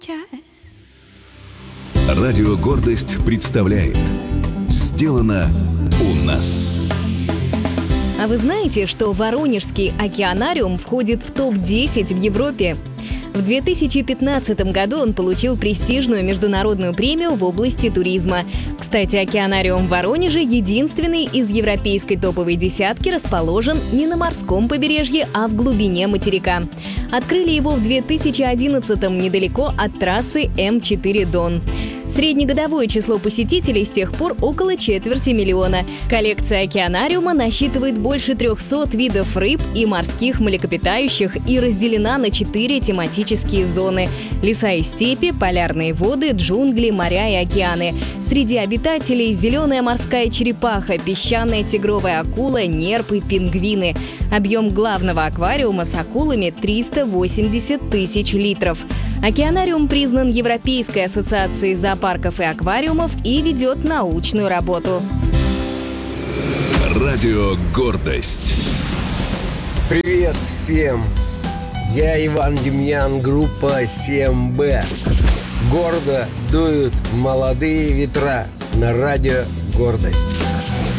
Радио «Гордость» представляет «Сделано у нас». А вы знаете, что Воронежский океанариум входит в топ-10 в Европе? В 2015 году он получил престижную международную премию в области туризма. Кстати, океанариум в Воронеже единственный из европейской топовой десятки расположен не на морском побережье, а в глубине материка. Открыли его в 2011-м недалеко от трассы М4 Дон. Среднегодовое число посетителей с тех пор около 250 000. Коллекция океанариума насчитывает больше 300 видов рыб и морских млекопитающих и разделена на 4 тематические зоны – леса и степи, полярные воды, джунгли, моря и океаны. Среди обитателей зеленая морская черепаха, песчаная тигровая акула, нерп и пингвины. Объем главного аквариума с акулами – 380 000 литров. Океанариум признан Европейской ассоциацией зоопарков и аквариумов и ведет научную работу. Радио «Гордость». Привет всем! Я Иван Демьян, группа 7Б. Гордо дуют молодые ветра на радио «Гордость».